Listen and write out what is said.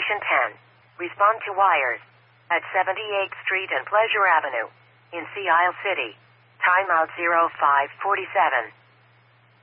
Station 10. Respond to wires. At 78th Street and Pleasure Avenue. In Sea Isle City. Timeout 0547.